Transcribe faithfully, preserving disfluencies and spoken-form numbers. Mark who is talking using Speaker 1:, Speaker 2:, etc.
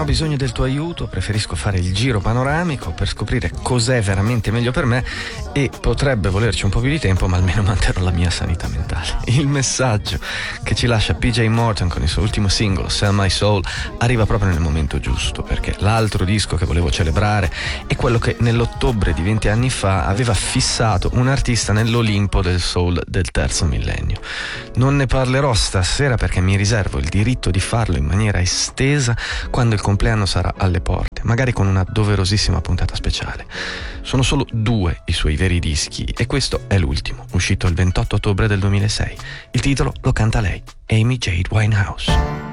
Speaker 1: ho bisogno del tuo aiuto, preferisco fare il giro panoramico per scoprire cos'è veramente meglio per me e potrebbe volerci un po' più di tempo, ma almeno manterrò la mia sanità mentale. Il messaggio che ci lascia P J Morton con il suo ultimo singolo, Sell My Soul, arriva proprio nel momento giusto, perché l'altro disco che volevo celebrare è quello che nell'ottobre di venti anni fa aveva fissato un artista nell'Olimpo del soul del terzo millennio. Non ne parlerò stasera perché mi riservo il diritto di farlo in maniera estesa quando il compleanno sarà alle porte, magari con una doverosissima puntata speciale. Sono solo due i suoi veri dischi e questo è l'ultimo, uscito il ventotto ottobre del duemilasei. Il titolo lo canta lei, Amy Jade Winehouse.